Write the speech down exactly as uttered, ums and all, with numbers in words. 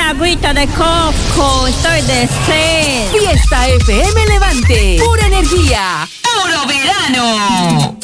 agüita de coco, estoy de sed. Fiesta F M Levante, pura energía. ¡Puro verano!